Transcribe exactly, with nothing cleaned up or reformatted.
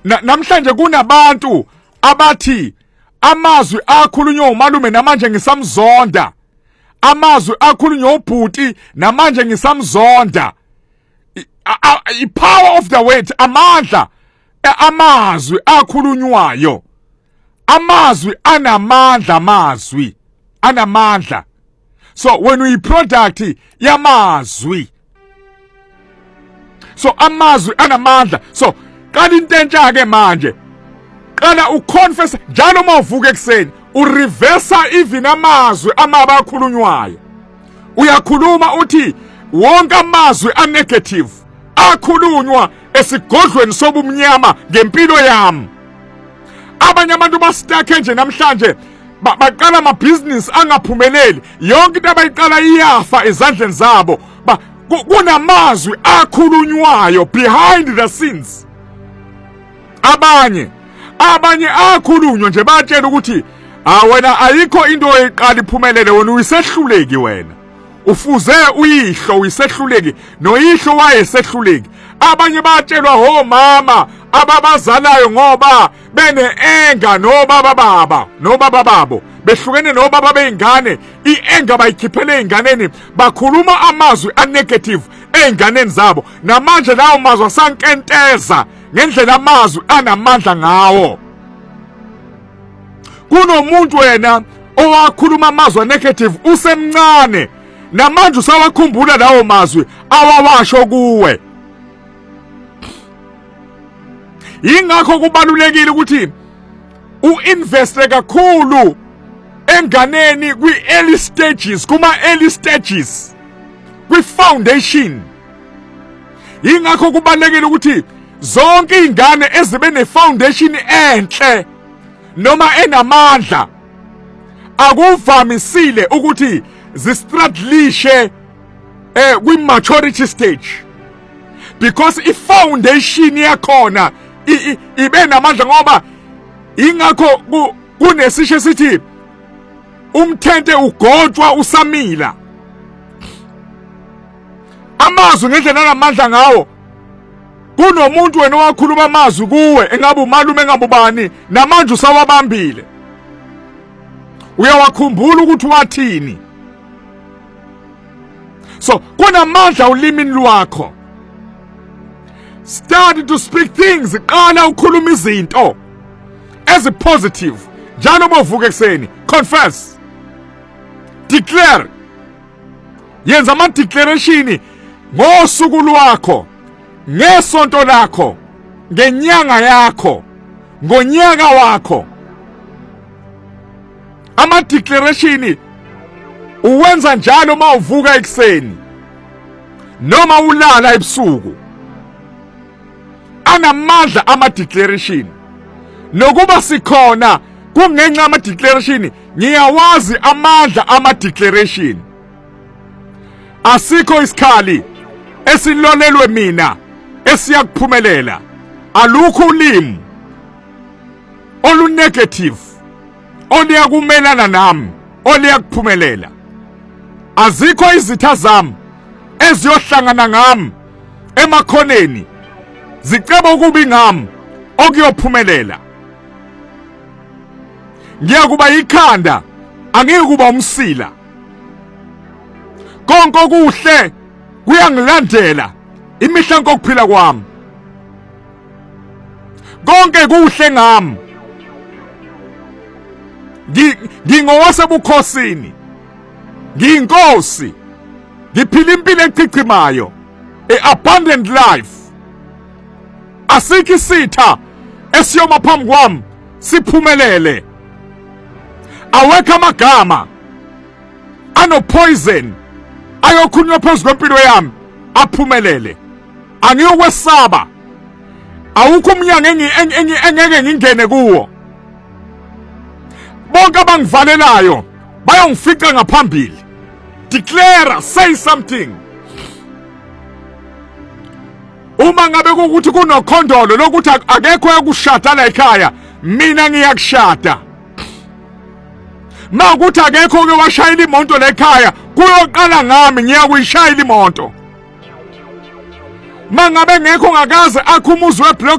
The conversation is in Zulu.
namhlanje kunabantu abathi amazwi akhulunywa umalume namanje ngisamzonda, amazwi akhulunywa ubhuti namanje ngisamzonda. I power of the word, amandla amazwi akhulunywayo, amazwi anamandla, amazwi anamandla. So when we product yamazwi, so amazwi anamandla. So qala into entsha ke manje, qala uconfess njalo uma uvuka ekseni, ureverse even amazwi amaba akhulunywayo. Uyakhuluma uthi wonke amazwi anegative akhulunywa esigodlweni sobumnyama ngempilo yami. Abanye abantu basitake nje namhlanje baqala ama business angaphumeleli, yonke into abayiqala iyafa ezandleni zabo. Kunamazwi akhulunywayo behind the scenes. Abanye abanye akhulunywa nje batshela ukuthi ah wena ayikho into oyiqala iphumelele, wena uyisehluleki, wena ufuze uyihlo uyisehluleki, noyihlo wayesehluleki. Abanye batshelwa ho mama ababazalayo ngoba bene enga no baba baba no baba babo behlukene no baba beingane, ienga bayikhiphele inganeni, bakhuluma amazwi anegative einganeni zabo. Namanje lawo mazwi asankenteza ngendlela amazwi anamandla ngawo. Kunomuntu wena owakhuluma amazwi anegative usemncane, namanje usawakhumbula lawo mazwi awawasho kuwe. Ingakho kubalulekile ukuthi uinveste kakhulu enganeni kwi early stages, kuma early stages, kwi foundation. Ingakho kubalulekile ukuthi zonke ingane ezibe ne foundation enhle noma enamandla akuvamisile ukuthi zistraddlishe eh kwi maturity stage, because i foundation yakhona ibe namandla. Ngoba ingakho kunesisho sithi umthente ugotshwa usamila. Amazwi ngendlela namandla ngawo. Kunomuntu wena owakhuluma amazwi kuwe, engabe umalume engabe ubani, namanje usawabambile, uyawakhumbula ukuthi wathini. So kunamandla ulimini lwakho. Start to speak things, qala ukhuluma izinto as a positive njalo bovuka ekseni. Confess, declare, yenza ama declaration ngosuku lwakho, ngesonto lakho, ngenyanga yakho, ngonyaka wakho. Ama declaration uwenza njalo uma uvuka ekseni noma ulala ebusuku. Anamandla ama declaration. Nokuba sikhona kungenxa ama declaration, ngiyawazi amandla ama declaration. Asikho isikhali esilolelwe mina esiyakuphumelela. Alukho ulimi olu negative oliyakumelana nami oliyakuphumelela. Azikho izitha zami eziyohlangana ngami emakhoneni ziceba ukubi ngami okuyophumelela. Ngiyakuba ikhanda, angikuba umsila. Konke okuhle kuyangilandela imihla ngokuphila kwami. Konke kuhle ngami. Ngingowasebukhosini, ngiyinkosi, ngiphila impilo echichimayo, a abundant life. Asikho isitha esiyoma phambi kwami siphumelele. Awekho amagama ano poison ayokhulunywa phezu kwempilo yami aphumelele. Angiyokwesaba. Awukho umnyango engeke ngingene kuwo. Bonke abangivalelayo bayongifica ngaphambili. Declare, say something. Uma ngabe ukuthi kunokhondolo lokuthi akekho yokushada la ekhaya, mina ngiyakushada. Makuthi akekho ke washayela imoto la ekhaya, kuyoqala ngami ngiyakuyishayela imoto. Mangabe ngekho ngakaze akhumuzi weblock